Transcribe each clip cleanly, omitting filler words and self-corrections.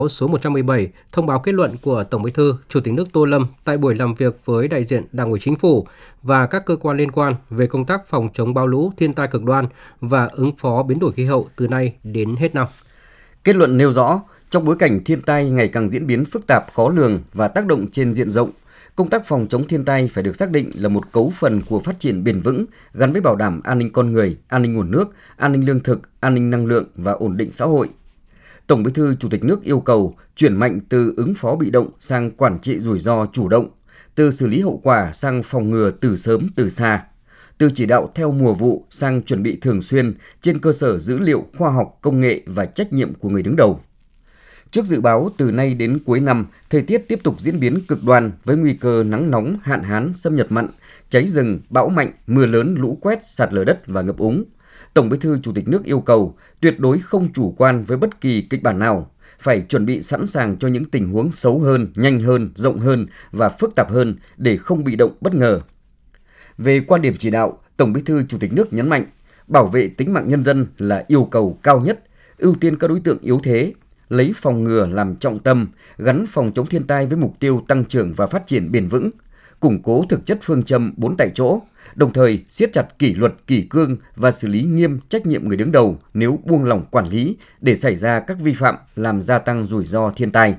số 117 thông báo kết luận của Tổng Bí thư, Chủ tịch nước Tô Lâm tại buổi làm việc với đại diện Đảng ủy Chính phủ và các cơ quan liên quan về công tác phòng chống bão lũ, thiên tai cực đoan và ứng phó biến đổi khí hậu từ nay đến hết năm. Kết luận nêu rõ, trong bối cảnh thiên tai ngày càng diễn biến phức tạp, khó lường và tác động trên diện rộng, công tác phòng chống thiên tai phải được xác định là một cấu phần của phát triển bền vững gắn với bảo đảm an ninh con người, an ninh nguồn nước, an ninh lương thực, an ninh năng lượng và ổn định xã hội. Tổng Bí thư Chủ tịch nước yêu cầu chuyển mạnh từ ứng phó bị động sang quản trị rủi ro chủ động, từ xử lý hậu quả sang phòng ngừa từ sớm từ xa, từ chỉ đạo theo mùa vụ sang chuẩn bị thường xuyên trên cơ sở dữ liệu khoa học, công nghệ và trách nhiệm của người đứng đầu. Trước dự báo từ nay đến cuối năm, thời tiết tiếp tục diễn biến cực đoan với nguy cơ nắng nóng, hạn hán, xâm nhập mặn, cháy rừng, bão mạnh, mưa lớn, lũ quét, sạt lở đất và ngập úng. Tổng Bí thư Chủ tịch nước yêu cầu tuyệt đối không chủ quan với bất kỳ kịch bản nào, phải chuẩn bị sẵn sàng cho những tình huống xấu hơn, nhanh hơn, rộng hơn và phức tạp hơn để không bị động bất ngờ. Về quan điểm chỉ đạo, Tổng Bí thư Chủ tịch nước nhấn mạnh, bảo vệ tính mạng nhân dân là yêu cầu cao nhất, ưu tiên các đối tượng yếu thế, lấy phòng ngừa làm trọng tâm, gắn phòng chống thiên tai với mục tiêu tăng trưởng và phát triển bền vững, củng cố thực chất phương châm 4 tại chỗ, đồng thời siết chặt kỷ luật kỷ cương và xử lý nghiêm trách nhiệm người đứng đầu nếu buông lỏng quản lý để xảy ra các vi phạm làm gia tăng rủi ro thiên tai.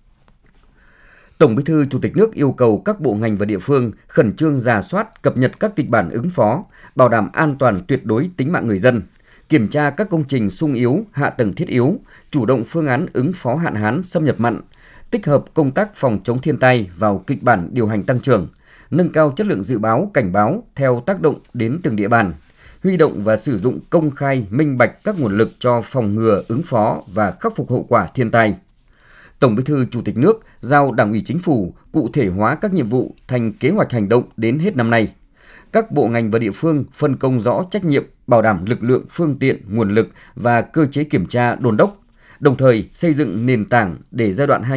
Tổng Bí thư Chủ tịch nước yêu cầu các bộ ngành và địa phương khẩn trương rà soát, cập nhật các kịch bản ứng phó, bảo đảm an toàn tuyệt đối tính mạng người dân, kiểm tra các công trình xung yếu, hạ tầng thiết yếu, chủ động phương án ứng phó hạn hán, xâm nhập mặn, tích hợp công tác phòng chống thiên tai vào kịch bản điều hành tăng trưởng, nâng cao chất lượng dự báo, cảnh báo theo tác động đến từng địa bàn, huy động và sử dụng công khai, minh bạch các nguồn lực cho phòng ngừa, ứng phó và khắc phục hậu quả thiên tai. Tổng Bí thư Chủ tịch nước giao Đảng ủy Chính phủ cụ thể hóa các nhiệm vụ thành kế hoạch hành động đến hết năm nay. Các bộ ngành và địa phương phân công rõ trách nhiệm, bảo đảm lực lượng, phương tiện, nguồn lực và cơ chế kiểm tra đôn đốc, đồng thời xây dựng nền tảng để giai đoạn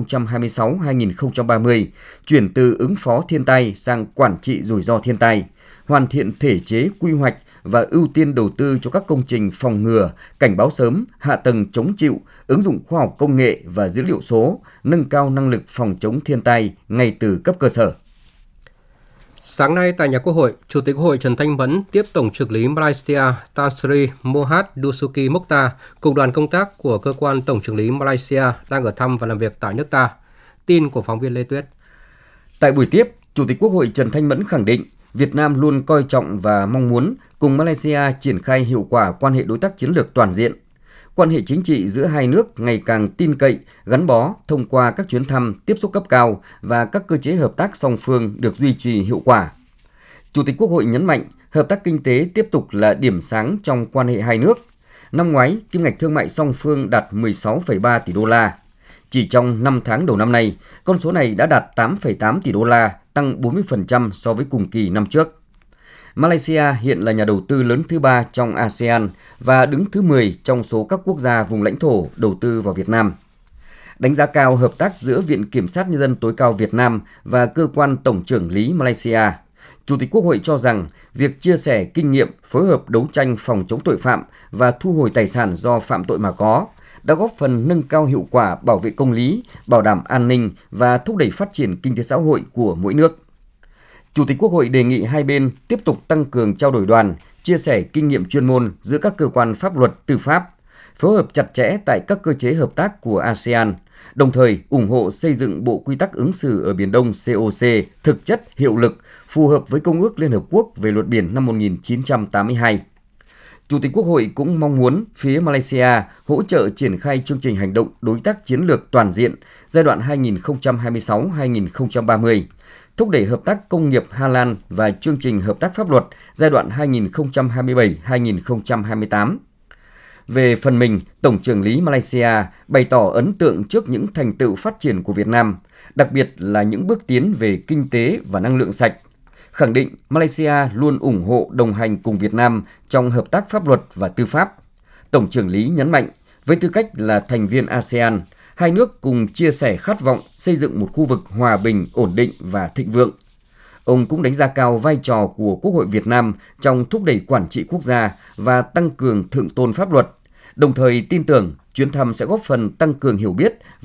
2026-2030 chuyển từ ứng phó thiên tai sang quản trị rủi ro thiên tai, hoàn thiện thể chế quy hoạch và ưu tiên đầu tư cho các công trình phòng ngừa, cảnh báo sớm, hạ tầng chống chịu, ứng dụng khoa học công nghệ và dữ liệu số, nâng cao năng lực phòng chống thiên tai ngay từ cấp cơ sở. Sáng nay tại nhà Quốc hội, Chủ tịch Quốc hội Trần Thanh Mẫn tiếp Tổng chưởng lý Malaysia Tan Sri Mohd Dusuki Mokhtar cùng đoàn công tác của cơ quan Tổng chưởng lý Malaysia đang ở thăm và làm việc tại nước ta. Tin của phóng viên Lê Tuyết. Tại buổi tiếp, Chủ tịch Quốc hội Trần Thanh Mẫn khẳng định Việt Nam luôn coi trọng và mong muốn cùng Malaysia triển khai hiệu quả quan hệ đối tác chiến lược toàn diện. Quan hệ chính trị giữa hai nước ngày càng tin cậy, gắn bó thông qua các chuyến thăm, tiếp xúc cấp cao và các cơ chế hợp tác song phương được duy trì hiệu quả. Chủ tịch Quốc hội nhấn mạnh, hợp tác kinh tế tiếp tục là điểm sáng trong quan hệ hai nước. Năm ngoái, kim ngạch thương mại song phương đạt 16,3 tỷ đô la. Chỉ trong 5 tháng đầu năm nay, con số này đã đạt 8,8 tỷ đô la, tăng 40% so với cùng kỳ năm trước. Malaysia hiện là nhà đầu tư lớn thứ 3 trong ASEAN và đứng thứ 10 trong số các quốc gia vùng lãnh thổ đầu tư vào Việt Nam. Đánh giá cao hợp tác giữa Viện Kiểm sát Nhân dân tối cao Việt Nam và Cơ quan Tổng chưởng lý Malaysia, Chủ tịch Quốc hội cho rằng việc chia sẻ kinh nghiệm, phối hợp đấu tranh phòng chống tội phạm và thu hồi tài sản do phạm tội mà có đã góp phần nâng cao hiệu quả bảo vệ công lý, bảo đảm an ninh và thúc đẩy phát triển kinh tế xã hội của mỗi nước. Chủ tịch Quốc hội đề nghị hai bên tiếp tục tăng cường trao đổi đoàn, chia sẻ kinh nghiệm chuyên môn giữa các cơ quan pháp luật, tư pháp, phối hợp chặt chẽ tại các cơ chế hợp tác của ASEAN, đồng thời ủng hộ xây dựng Bộ Quy tắc ứng xử ở Biển Đông COC thực chất, hiệu lực, phù hợp với Công ước Liên Hợp Quốc về luật biển năm 1982. Chủ tịch Quốc hội cũng mong muốn phía Malaysia hỗ trợ triển khai chương trình hành động đối tác chiến lược toàn diện giai đoạn 2026-2030, thúc đẩy hợp tác công nghiệp Hà Lan và chương trình hợp tác pháp luật giai đoạn 2027-2028. Về phần mình, Tổng chưởng lý Malaysia bày tỏ ấn tượng trước những thành tựu phát triển của Việt Nam, đặc biệt là những bước tiến về kinh tế và năng lượng sạch, khẳng định Malaysia luôn ủng hộ đồng hành cùng Việt Nam trong hợp tác pháp luật và tư pháp. Tổng chưởng lý nhấn mạnh, với tư cách là thành viên ASEAN, hai nước cùng chia sẻ khát vọng xây dựng một khu vực hòa bình, ổn định và thịnh vượng. Ông cũng đánh giá cao vai trò của Quốc hội Việt Nam trong thúc đẩy quản trị quốc gia và tăng cường thượng tôn pháp luật, đồng thời tin tưởng chuyến thăm sẽ góp phần tăng cường hiểu biết